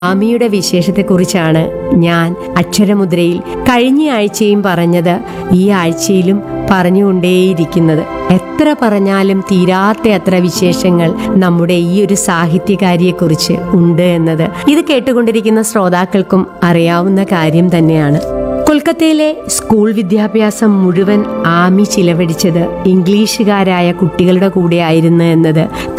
ആമിയുടെ വിശേഷത്തെക്കുറിച്ചാണ് ഞാൻ അക്ഷരമുദ്രയിൽ കഴിഞ്ഞ ആഴ്ചയും പറഞ്ഞത്, ഈ ആഴ്ചയിലും പറഞ്ഞുകൊണ്ടേയിരിക്കുന്നത്. എത്ര പറഞ്ഞാലും തീരാത്ത അത്ര വിശേഷങ്ങൾ നമ്മുടെ ഈ ഒരു സാഹിത്യകാരിയെക്കുറിച്ച് ഉണ്ട് എന്നത് ഇത് കേട്ടുകൊണ്ടിരിക്കുന്ന ശ്രോതാക്കൾക്കും അറിയാവുന്ന കാര്യം തന്നെയാണ്. കൊൽക്കത്തയിലെ സ്കൂൾ വിദ്യാഭ്യാസം മുഴുവൻ ആമി ചിലവഴിച്ചത് ഇംഗ്ലീഷുകാരായ കുട്ടികളുടെ കൂടെ ആയിരുന്നു എന്നത്